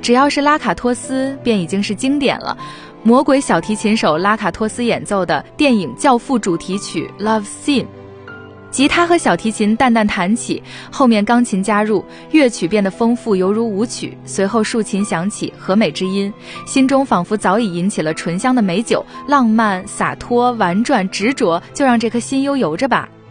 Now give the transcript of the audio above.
只要是拉卡托斯，便已经是经典了。魔鬼小提琴手拉卡托斯演奏的电影《教父》主题曲《Love Scene》，吉他和小提琴淡淡弹起，后面钢琴加入，乐曲变得丰富犹如舞曲，随后竖琴响起，和美之音，心中仿佛早已引起了醇香的美酒，浪漫、洒脱、婉转、执着，就让这颗心悠游着吧。